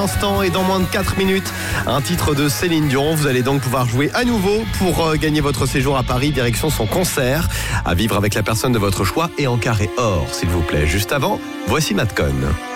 Instant et dans moins de 4 minutes, un titre de Céline Dion. Vous allez donc pouvoir jouer à nouveau pour gagner votre séjour à Paris, direction son concert, à vivre avec la personne de votre choix et en carré or, s'il vous plaît. Juste avant, voici Madcon.